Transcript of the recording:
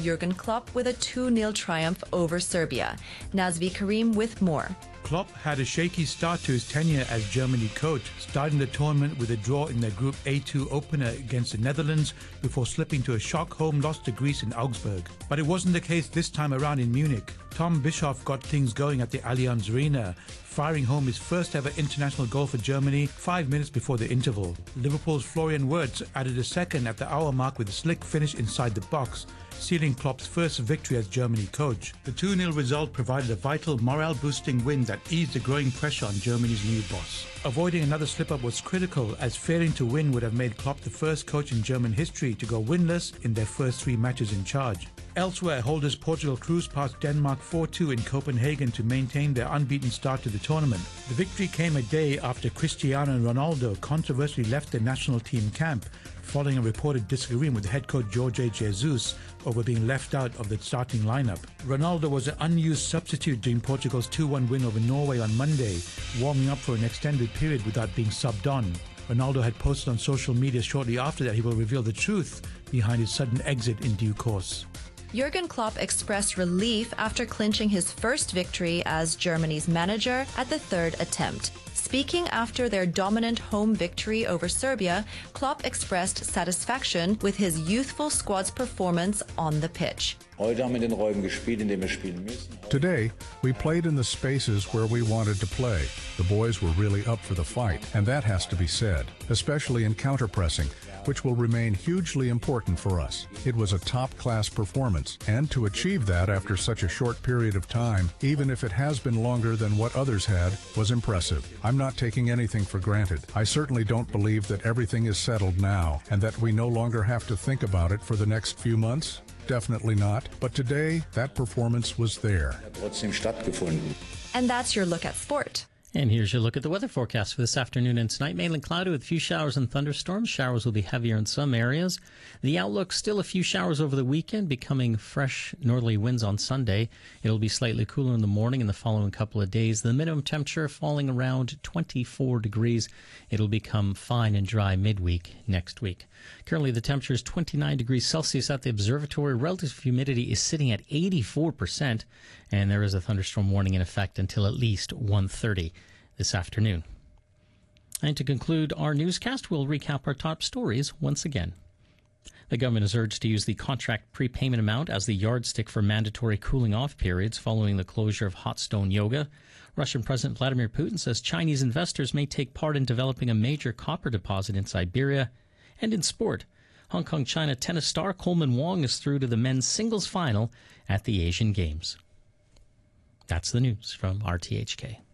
Jurgen Klopp with a 2-0 triumph over Serbia. Nazvi Karim with more. Klopp had a shaky start to his tenure as Germany coach, starting the tournament with a draw in their Group A2 opener against the Netherlands before slipping to a shock home loss to Greece in Augsburg. But it wasn't the case this time around in Munich. Tom Bischoff got things going at the Allianz Arena, firing home his first ever international goal for Germany 5 minutes before the interval. Liverpool's Florian Wirtz added a second at the hour mark with a slick finish inside the box, sealing Klopp's first victory as Germany coach. The 2-0 result provided a vital morale-boosting win that eased the growing pressure on Germany's new boss. Avoiding another slip-up was critical, as failing to win would have made Klopp the first coach in German history to go winless in their first 3 matches in charge. Elsewhere, holders Portugal cruised past Denmark 4-2 in Copenhagen to maintain their unbeaten start to the tournament. The victory came a day after Cristiano Ronaldo controversially left the national team camp, following a reported disagreement with head coach Jorge Jesus over being left out of the starting lineup. Ronaldo was an unused substitute during Portugal's 2-1 win over Norway on Monday, warming up for an extended period without being subbed on. Ronaldo had posted on social media shortly after that he will reveal the truth behind his sudden exit in due course. Jurgen Klopp expressed relief after clinching his first victory as Germany's manager at the 3rd attempt. Speaking after their dominant home victory over Serbia, Klopp expressed satisfaction with his youthful squad's performance on the pitch. Today, we played in the spaces where we wanted to play. The boys were really up for the fight, and that has to be said, especially in counter-pressing, which will remain hugely important for us. It was a top-class performance, and to achieve that after such a short period of time, even if it has been longer than what others had, was impressive. I'm not taking anything for granted. I certainly don't believe that everything is settled now, and that we no longer have to think about it for the next few months. Definitely not. But today, that performance was there. And that's your look at sport. And here's your look at the weather forecast for this afternoon and tonight. Mainly cloudy with a few showers and thunderstorms. Showers will be heavier in some areas. The outlook, still a few showers over the weekend, becoming fresh northerly winds on Sunday. It'll be slightly cooler in the morning in the following couple of days. The minimum temperature falling around 24 degrees. It'll become fine and dry midweek next week. Currently, the temperature is 29 degrees Celsius at the observatory. Relative humidity is sitting at 84%, and there is a thunderstorm warning in effect until at least 1:30 this afternoon. And to conclude our newscast, we'll recap our top stories once again. The government is urged to use the contract prepayment amount as the yardstick for mandatory cooling-off periods following the closure of Hot Stone Yoga. Russian President Vladimir Putin says Chinese investors may take part in developing a major copper deposit in Siberia. And in sport, Hong Kong China tennis star Coleman Wong is through to the men's singles final at the Asian Games. That's the news from RTHK.